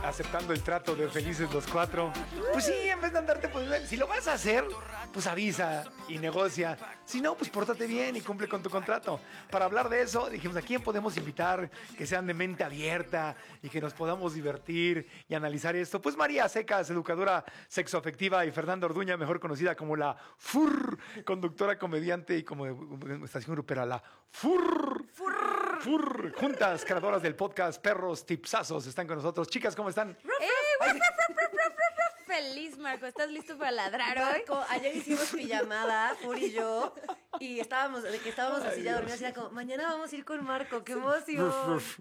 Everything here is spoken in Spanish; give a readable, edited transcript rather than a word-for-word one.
aceptando el trato de felices los cuatro. Pues sí, en vez de andarte, pues, si lo vas a hacer, pues avisa y negocia. Si no, pues pórtate bien y cumple con tu contrato. Para hablar de eso, dijimos, ¿a quién podemos invitar que sean de mente abierta y que nos podamos divertir y analizar esto? Pues María Secas, educadora sexoafectiva, y Fernanda Orduña, mejor conocida como la FUR, conductora, comediante y como de estación grupera, la FUR. FUR, juntas, creadoras del podcast Perros Tipsazos, están con nosotros. Chicas, ¿cómo están? Feliz, Marco. ¿Estás listo para ladrar hoy? Marco, ayer hicimos pijamada, Fur y yo, y estábamos así ya dormidos, y era como, mañana vamos a ir con Marco, qué emoción.